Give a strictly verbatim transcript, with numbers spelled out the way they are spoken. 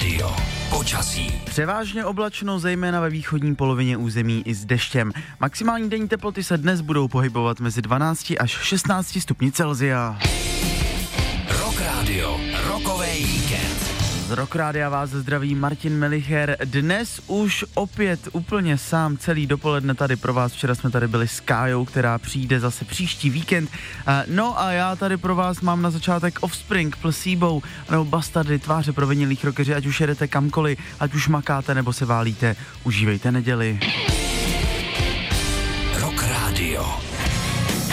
Radio. Počasí. Převážně oblačno, zejména ve východní polovině území i s deštěm. Maximální denní teploty se dnes budou pohybovat mezi dvanácti až šestnácti stupni Celsia. Rock Radio. Rockový víkend. Z Rock Rádia vás zdraví Martin Melicher. Dnes už opět úplně sám celý dopoledne tady pro vás. Včera jsme tady byli s Kájou, která přijde zase příští víkend. No a já tady pro vás mám na začátek Offspring, Placebo nebo Bastardy, tváře provinilých rockeři. Ať už jedete kamkoliv, ať už makáte nebo se válíte, užívejte neděli. Rock Radio.